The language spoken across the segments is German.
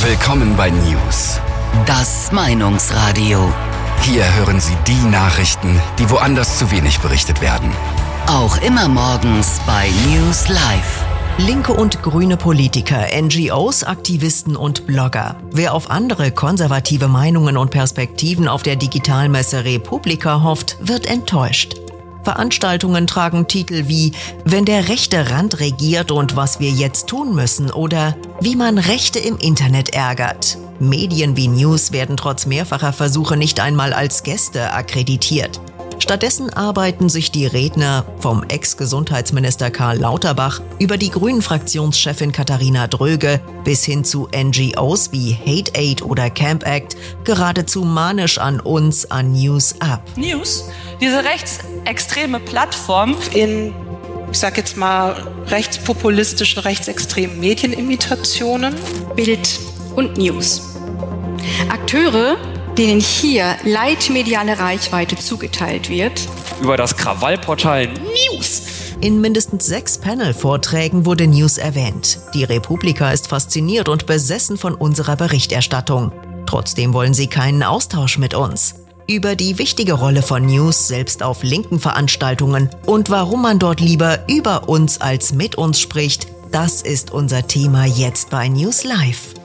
Willkommen bei News. Das Meinungsradio. Hier hören Sie die Nachrichten, die woanders zu wenig berichtet werden. Auch immer morgens bei News Live. Linke und grüne Politiker, NGOs, Aktivisten und Blogger. Wer auf andere konservative Meinungen und Perspektiven auf der Digitalmesse Republika hofft, wird enttäuscht. Veranstaltungen tragen Titel wie »Wenn der rechte Rand regiert und was wir jetzt tun müssen« oder »Wie man Rechte im Internet ärgert«. Medien wie News werden trotz mehrfacher Versuche nicht einmal als Gäste akkreditiert. Stattdessen arbeiten sich die Redner vom Ex-Gesundheitsminister Karl Lauterbach über die Grünen-Fraktionschefin Katharina Dröge bis hin zu NGOs wie Hate Aid oder Camp Act geradezu manisch an uns, an News ab. News, diese rechtsextreme Plattform in, ich sag jetzt mal, rechtspopulistischen, rechtsextremen Medienimitationen. Bild und News. Akteure, denen hier leitmediale Reichweite zugeteilt wird. Über das Krawallportal News. In mindestens 6 Panel-Vorträgen wurde News erwähnt. Die Republika ist fasziniert und besessen von unserer Berichterstattung. Trotzdem wollen sie keinen Austausch mit uns. Über die wichtige Rolle von News selbst auf linken Veranstaltungen und warum man dort lieber über uns als mit uns spricht, das ist unser Thema jetzt bei News Live.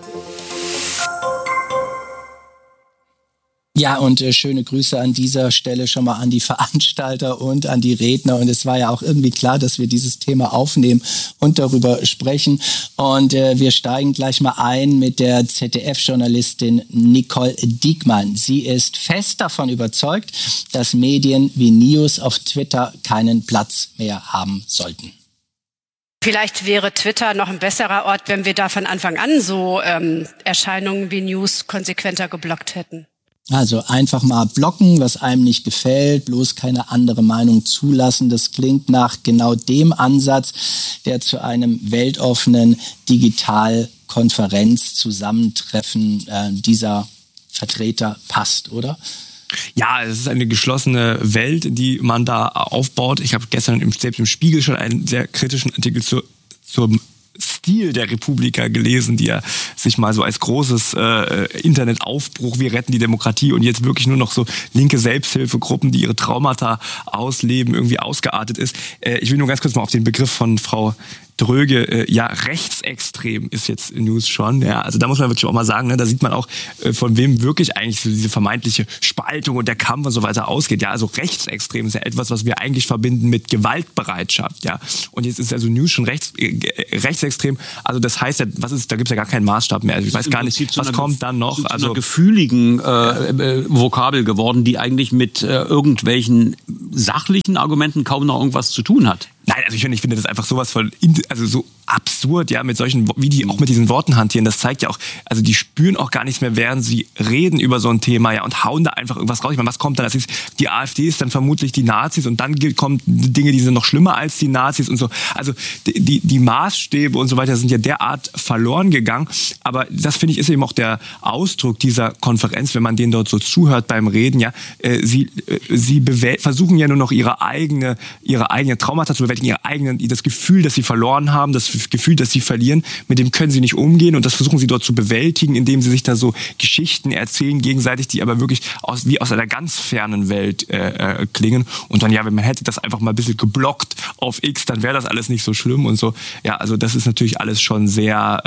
Ja, und schöne Grüße an dieser Stelle schon mal an die Veranstalter und an die Redner. Und es war ja auch irgendwie klar, dass wir dieses Thema aufnehmen und darüber sprechen. Und wir steigen gleich mal ein mit der ZDF-Journalistin Nicole Diekmann. Sie ist fest davon überzeugt, dass Medien wie News auf Twitter keinen Platz mehr haben sollten. Vielleicht wäre Twitter noch ein besserer Ort, wenn wir da von Anfang an so Erscheinungen wie News konsequenter geblockt hätten. Also einfach mal blocken, was einem nicht gefällt, bloß keine andere Meinung zulassen. Das klingt nach genau dem Ansatz, der zu einem weltoffenen Digitalkonferenz-Zusammentreffen dieser Vertreter passt, oder? Ja, es ist eine geschlossene Welt, die man da aufbaut. Ich habe gestern selbst im Spiegel schon einen sehr kritischen Artikel zum Stil der Republika gelesen, die ja sich mal so als großes Internetaufbruch, wir retten die Demokratie und jetzt wirklich nur noch so linke Selbsthilfegruppen, die ihre Traumata ausleben, irgendwie ausgeartet ist. Ich will nur ganz kurz mal auf den Begriff von Frau Dröge, ja, rechtsextrem ist jetzt News schon. Ja, also da muss man wirklich auch mal sagen, ne, da sieht man auch, von wem wirklich eigentlich so diese vermeintliche Spaltung und der Kampf und so weiter ausgeht. Ja, also rechtsextrem ist ja etwas, was wir eigentlich verbinden mit Gewaltbereitschaft. Ja, und jetzt ist also News schon rechtsextrem. Also das heißt ja, da gibt's ja gar keinen Maßstab mehr. Also ich weiß gar nicht, was kommt dann noch. Also einer gefühligen Vokabel geworden, die eigentlich mit irgendwelchen sachlichen Argumenten kaum noch irgendwas zu tun hat. Nein, also ich finde das einfach sowas von, also so absurd, ja, mit solchen, wie die auch mit diesen Worten hantieren. Das zeigt ja auch, also die spüren auch gar nichts mehr, während sie reden über so ein Thema, ja, und hauen da einfach irgendwas raus. Ich meine, was kommt dann? Das ist, die AfD ist dann vermutlich die Nazis und dann kommen Dinge, die sind noch schlimmer als die Nazis und so. Also die Maßstäbe und so weiter sind ja derart verloren gegangen. Aber das, finde ich, ist eben auch der Ausdruck dieser Konferenz, wenn man denen dort so zuhört beim Reden, ja. Sie versuchen ja nur noch ihre eigene Traumata zu bewältigen, das Gefühl, dass sie verloren haben, das Gefühl, dass sie verlieren, mit dem können sie nicht umgehen und das versuchen sie dort zu bewältigen, indem sie sich da so Geschichten erzählen gegenseitig, die aber wirklich wie aus einer ganz fernen Welt klingen. Und dann, ja, wenn man hätte das einfach mal ein bisschen geblockt auf X, dann wäre das alles nicht so schlimm und so. Ja, also das ist natürlich alles schon sehr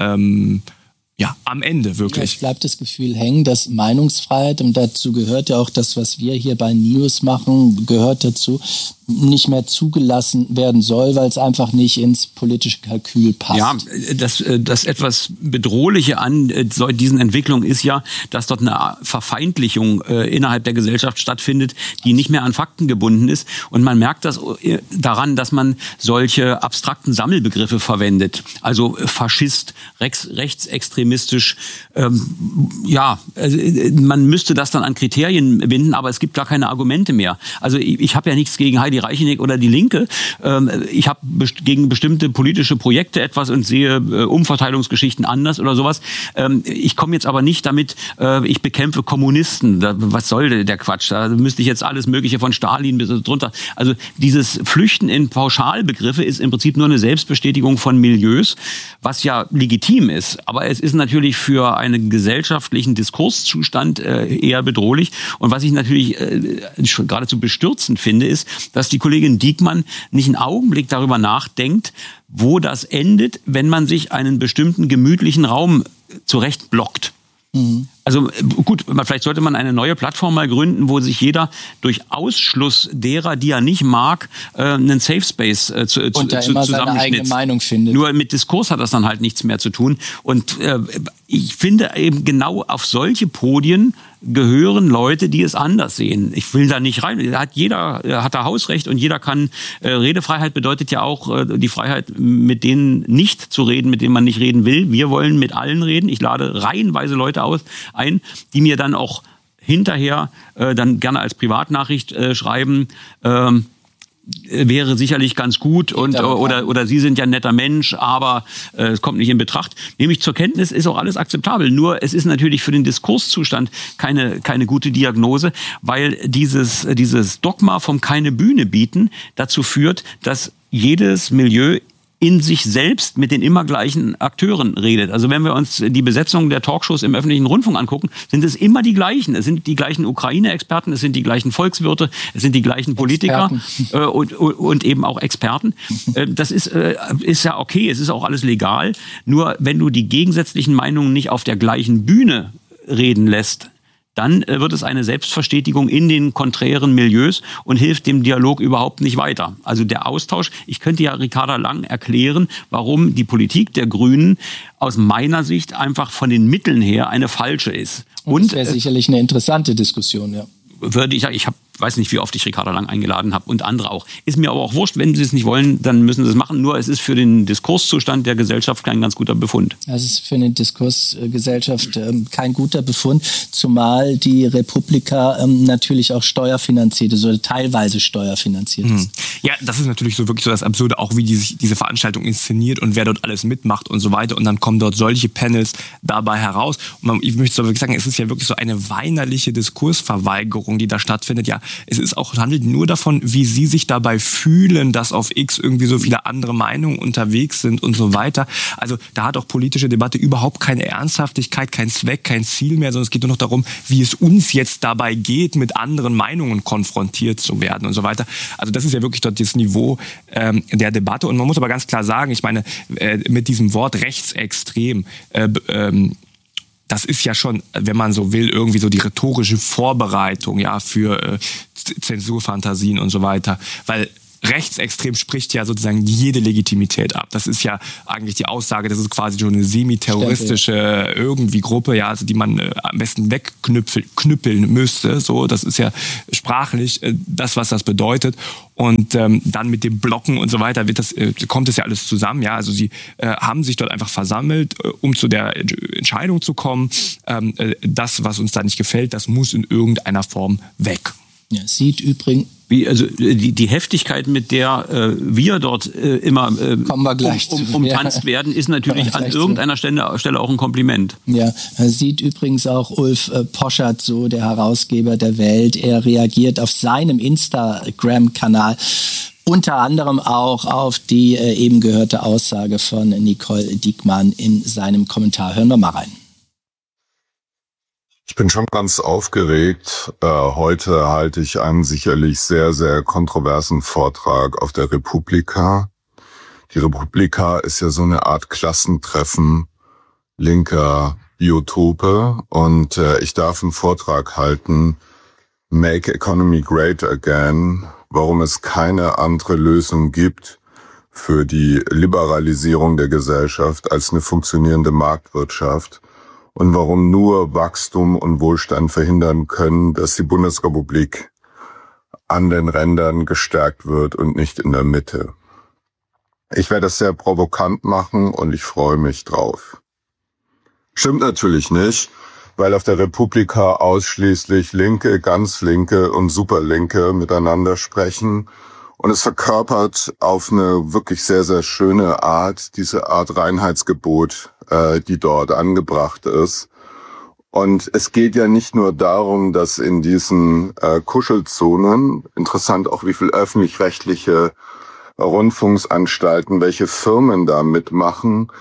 am Ende wirklich. Ja, es bleibt das Gefühl hängen, dass Meinungsfreiheit, und dazu gehört ja auch das, was wir hier bei News machen, gehört dazu, nicht mehr zugelassen werden soll, weil es einfach nicht ins politische Kalkül passt. Ja, das etwas Bedrohliche an diesen Entwicklungen ist ja, dass dort eine Verfeindlichung innerhalb der Gesellschaft stattfindet, die nicht mehr an Fakten gebunden ist. Und man merkt das daran, dass man solche abstrakten Sammelbegriffe verwendet. Also Faschist, rechtsextremistisch. Man müsste das dann an Kriterien binden, aber es gibt gar keine Argumente mehr. Also ich habe ja nichts gegen Heidi Reicheneck oder die Linke. Ich habe gegen bestimmte politische Projekte etwas und sehe Umverteilungsgeschichten anders oder sowas. Ich komme jetzt aber nicht damit, ich bekämpfe Kommunisten. Was soll der Quatsch? Da müsste ich jetzt alles Mögliche von Stalin bis drunter. Also dieses Flüchten in Pauschalbegriffe ist im Prinzip nur eine Selbstbestätigung von Milieus, was ja legitim ist. Aber es ist natürlich für einen gesellschaftlichen Diskurszustand eher bedrohlich. Und was ich natürlich geradezu bestürzend finde, ist, dass die Kollegin Diekmann nicht einen Augenblick darüber nachdenkt, wo das endet, wenn man sich einen bestimmten gemütlichen Raum zurechtblockt. Also gut, vielleicht sollte man eine neue Plattform mal gründen, wo sich jeder durch Ausschluss derer, die er nicht mag, einen Safe Space und da immer seine eigene Meinung findet. Nur mit Diskurs hat das dann halt nichts mehr zu tun. Und ich finde eben genau auf solche Podien gehören Leute, die es anders sehen. Ich will da nicht rein. Jeder hat da Hausrecht und jeder kann. Redefreiheit bedeutet ja auch die Freiheit, mit denen nicht zu reden, mit denen man nicht reden will. Wir wollen mit allen reden. Ich lade reihenweise Leute ein, die mir dann auch hinterher dann gerne als Privatnachricht schreiben. Wäre sicherlich ganz gut und oder Sie sind ja ein netter Mensch, aber es kommt nicht in Betracht. Nehme ich zur Kenntnis, ist auch alles akzeptabel. Nur es ist natürlich für den Diskurszustand keine gute Diagnose, weil dieses Dogma vom keine Bühne bieten dazu führt, dass jedes Milieu in sich selbst mit den immer gleichen Akteuren redet. Also wenn wir uns die Besetzung der Talkshows im öffentlichen Rundfunk angucken, sind es immer die gleichen. Es sind die gleichen Ukraine-Experten, es sind die gleichen Volkswirte, es sind die gleichen Politiker und eben auch Experten. Das ist ja okay, es ist auch alles legal. Nur wenn du die gegensätzlichen Meinungen nicht auf der gleichen Bühne reden lässt, dann wird es eine Selbstverstetigung in den konträren Milieus und hilft dem Dialog überhaupt nicht weiter. Also der Austausch, ich könnte ja Ricarda Lang erklären, warum die Politik der Grünen aus meiner Sicht einfach von den Mitteln her eine falsche ist. Und das wäre sicherlich eine interessante Diskussion, ja. Würde ich sagen, weiß nicht, wie oft ich Ricarda Lang eingeladen habe und andere auch. Ist mir aber auch wurscht, wenn sie es nicht wollen, dann müssen sie es machen. Nur es ist für den Diskurszustand der Gesellschaft kein ganz guter Befund. Es ist für eine Diskursgesellschaft kein guter Befund, zumal die Republika natürlich auch steuerfinanziert ist oder teilweise steuerfinanziert ist. Ja, das ist natürlich so wirklich so das Absurde, auch wie diese Veranstaltung inszeniert und wer dort alles mitmacht und so weiter. Und dann kommen dort solche Panels dabei heraus. Und ich möchte so wirklich sagen, es ist ja wirklich so eine weinerliche Diskursverweigerung, die da stattfindet. Ja, es ist auch, handelt nur davon, wie sie sich dabei fühlen, dass auf X irgendwie so viele andere Meinungen unterwegs sind und so weiter. Also da hat auch politische Debatte überhaupt keine Ernsthaftigkeit, keinen Zweck, kein Ziel mehr, sondern es geht nur noch darum, wie es uns jetzt dabei geht, mit anderen Meinungen konfrontiert zu werden und so weiter. Also das ist ja wirklich dort das Niveau der Debatte. Und man muss aber ganz klar sagen, ich meine, mit diesem Wort rechtsextrem, das ist ja schon, wenn man so will, irgendwie so die rhetorische Vorbereitung, ja, für Zensurfantasien und so weiter. Weil rechtsextrem spricht ja sozusagen jede Legitimität ab. Das ist ja eigentlich die Aussage, das ist quasi schon eine semi-terroristische irgendwie Gruppe, ja, also die man am besten wegknüppeln müsste. So, das ist ja sprachlich das, was das bedeutet. Und dann mit dem Blocken und so weiter kommt es ja alles zusammen. Ja, also sie haben sich dort einfach versammelt, um zu der Entscheidung zu kommen. Das, was uns da nicht gefällt, das muss in irgendeiner Form weg. Ja, sieht übrigens. Also die Heftigkeit, mit der wir dort immer umtanzt werden, ist natürlich an irgendeiner Stelle auch ein Kompliment. Ja, sieht übrigens auch Ulf Poschardt so, der Herausgeber der Welt. Er reagiert auf seinem Instagram-Kanal unter anderem auch auf die eben gehörte Aussage von Nicole Diekmann in seinem Kommentar. Hören wir mal rein. Ich bin schon ganz aufgeregt. Heute halte ich einen sicherlich sehr, sehr kontroversen Vortrag auf der Republika. Die Republika ist ja so eine Art Klassentreffen linker Biotope und ich darf einen Vortrag halten, Make Economy Great Again, warum es keine andere Lösung gibt für die Liberalisierung der Gesellschaft als eine funktionierende Marktwirtschaft. Und warum nur Wachstum und Wohlstand verhindern können, dass die Bundesrepublik an den Rändern gestärkt wird und nicht in der Mitte. Ich werde das sehr provokant machen und ich freue mich drauf. Stimmt natürlich nicht, weil auf der Republika ausschließlich Linke, ganz Linke und Superlinke miteinander sprechen. Und es verkörpert auf eine wirklich sehr, sehr schöne Art diese Art Reinheitsgebot, die dort angebracht ist. Und es geht ja nicht nur darum, dass in diesen Kuschelzonen, interessant auch wie viel öffentlich-rechtliche Rundfunksanstalten, welche Firmen da mitmachen,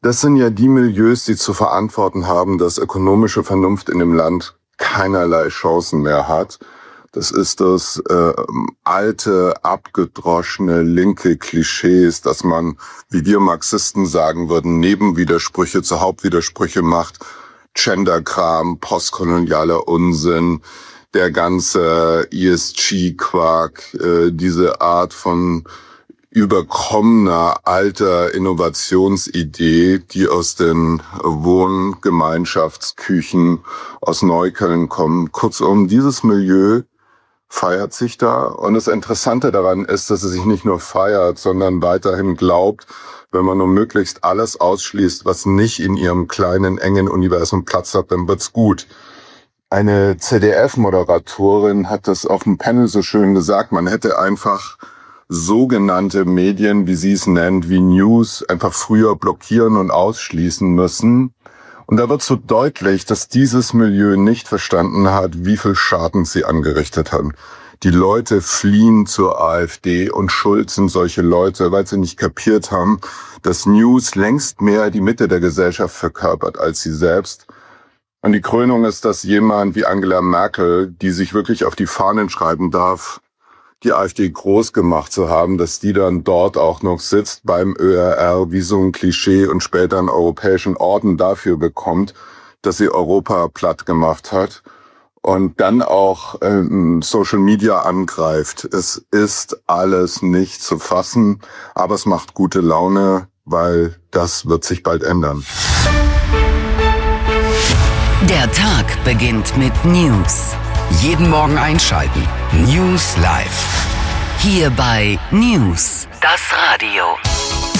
Das sind ja die Milieus, die zu verantworten haben, dass ökonomische Vernunft in dem Land keinerlei Chancen mehr hat. Das ist das alte, abgedroschene, linke Klischees, dass man, wie wir Marxisten sagen würden, Nebenwidersprüche zu Hauptwidersprüche macht. Genderkram, postkolonialer Unsinn, der ganze ESG-Quark, diese Art von überkommener alter Innovationsidee, die aus den Wohngemeinschaftsküchen aus Neukölln kommen. Kurzum, dieses Milieu feiert sich da. Und das Interessante daran ist, dass es sich nicht nur feiert, sondern weiterhin glaubt, wenn man nur möglichst alles ausschließt, was nicht in ihrem kleinen, engen Universum Platz hat, dann wird's gut. Eine ZDF-Moderatorin hat das auf dem Panel so schön gesagt, man hätte einfach sogenannte Medien, wie sie es nennt, wie News, einfach früher blockieren und ausschließen müssen. Und da wird so deutlich, dass dieses Milieu nicht verstanden hat, wie viel Schaden sie angerichtet haben. Die Leute fliehen zur AfD und schuld sind solche Leute, weil sie nicht kapiert haben, dass News längst mehr die Mitte der Gesellschaft verkörpert als sie selbst. Und die Krönung ist, dass jemand wie Angela Merkel, die sich wirklich auf die Fahnen schreiben darf, die AfD groß gemacht zu haben, dass die dann dort auch noch sitzt beim ÖRR wie so ein Klischee und später einen europäischen Orden dafür bekommt, dass sie Europa platt gemacht hat und dann auch Social Media angreift. Es ist alles nicht zu fassen, aber es macht gute Laune, weil das wird sich bald ändern. Der Tag beginnt mit News. Jeden Morgen einschalten. News Live. Hier bei News, das Radio.